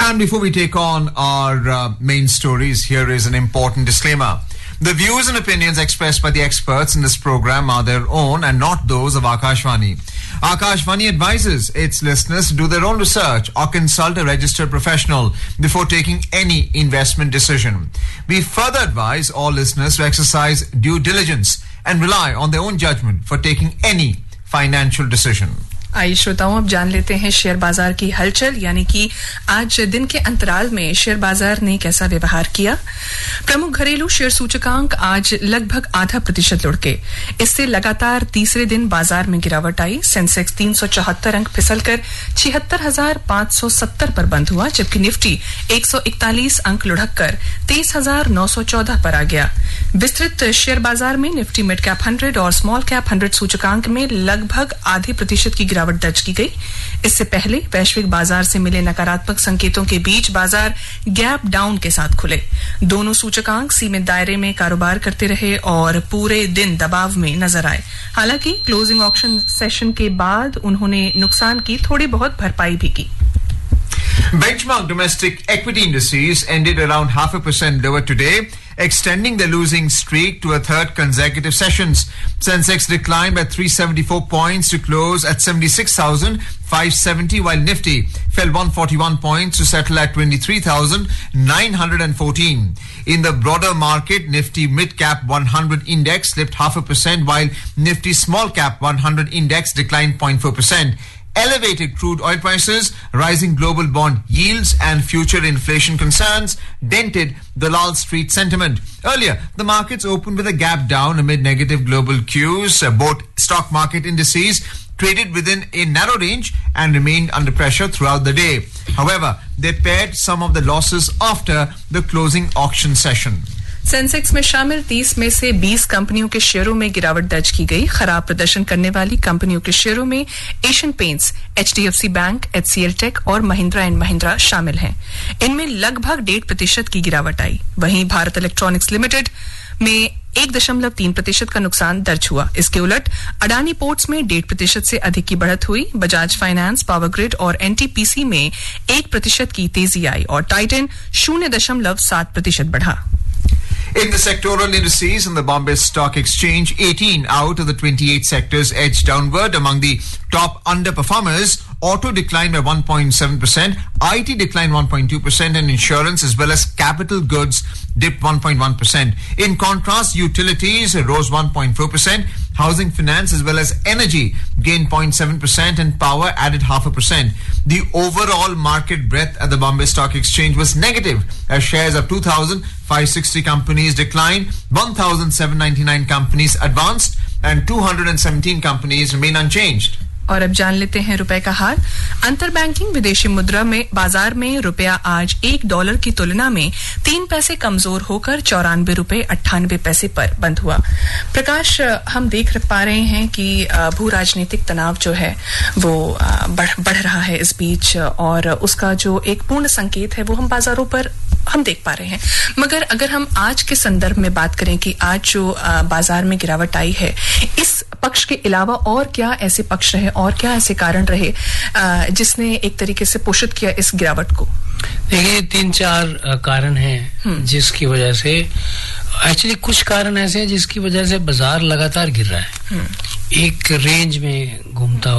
And before we take on our main stories, here is an important disclaimer. The views and opinions expressed by the experts in this program are their own and not those of Akashvani. Akashvani advises its listeners to do their own research or consult a registered professional before taking any investment decision. We further advise all listeners to exercise due diligence and rely on their own judgment for taking any financial decision. आइए श्रोताओं, अब जान लेते हैं share बाजार की हलचल, यानी कि आज दिन के अंतराल में शेयर बाजार ने कैसा व्यवहार किया। प्रमुख घरेलू शेयर सूचकांक आज लगभग 0.5% लुढ़के। इससे लगातार तीसरे दिन बाजार में गिरावट आई। सेंसेक्स 374 अंक फिसलकर 76,570 पर बंद हुआ, जबकि निफ्टी 141 अंक लुढ़ककर 23,914 पर आ गया। विस्तृत शेयर बाजार में निफ्टी मिड कैप 100 और स्मॉल कैप 100 सूचकांक में लगभग 0.5% की गिरावट दर्ज की गई। इससे पहले वैश्विक बाजार से मिले नकारात्मक संकेतों के बीच बाजार गैप डाउन के साथ खुले। दोनों सूचकांक सीमित दायरे में कारोबार करते रहे और पूरे दिन दबाव में नजर आए। हालांकि क्लोजिंग ऑक्शन सेशन के बाद उन्होंने नुकसान की थोड़ी बहुत भरपाई भी की। Benchmark domestic equity indices ended around 0.5% lower today, extending the losing streak to a third consecutive sessions. Sensex declined by 374 points to close at 76,570, while Nifty fell 141 points to settle at 23,914. In the broader market, Nifty Mid Cap 100 Index slipped 0.5%, while Nifty Small Cap 100 Index declined 0.4%. Elevated crude oil prices, rising global bond yields and future inflation concerns dented the Wall Street sentiment. Earlier, the markets opened with a gap down amid negative global cues. Both stock market indices traded within a narrow range and remained under pressure throughout the day. However, they pared some of the losses after the closing auction session. Sensex में शामिल 30 में से 20 कंपनियों के शेयरों में गिरावट दर्ज की गई। खराब प्रदर्शन करने वाली कंपनियों के शेयरों में Asian paints, HDFC bank, HCL take और महिंद्रा एंड महिंद्रा शामिल हैं। इनमें लगभग 1.5% की गिरावट आई। वहीं भारत इलेक्ट्रॉनिक्स लिमिटेड में 1.3% का नुकसान दर्ज हुआ। इसके उलट अडानी पोर्ट्स में 1.5% से अधिक की बढ़त हुई। बजाज फाइनेंस, पावर ग्रिड और NTPC में 1% की तेजी आई और टाइटन 0.7% बढ़ा। In the sectoral indices on the Bombay Stock Exchange, 18 out of the 28 sectors edged downward. Among the top underperformers, auto declined by 1.7%, IT declined 1.2%, and insurance as well as capital goods dipped 1.1%. In contrast, utilities rose 1.4%, housing finance as well as energy gained 0.7%, and power added 0.5%. The overall market breadth at the Bombay Stock Exchange was negative as shares of 2,560 companies declined, 1,799 companies advanced, and 217 companies remain unchanged. और अब जान लेते हैं रुपए का हाल। अंतर banking विदेशी मुद्रा में बाजार में रुपया आज $1 की तुलना में 3 पैसे कमजोर होकर 94 रुपए 98 पैसे पर बंद हुआ। प्रकाश, हम देख पा रहे हैं कि भू राजनीतिक तनाव जो है वो बढ़ रहा है इस बीच, और उसका जो एक पूर्ण संकेत है वो हम बाजारों पर हम देख पा रहे हैं। मगर अगर हम आज के संदर्भ में बात करें कि आज जो बाजार में गिरावट आई है, इस पक्ष के अलावा और क्या ऐसे पक्ष रहे और क्या ऐसे कारण रहे जिसने एक तरीके से पोषित किया इस गिरावट को? देखिए, 3-4 कारण हैं जिसकी वजह से, एक्चुअली कुछ कारण ऐसे हैं जिसकी वजह से बाजार लगातार गिर रहा है। एक रेंज में घूमता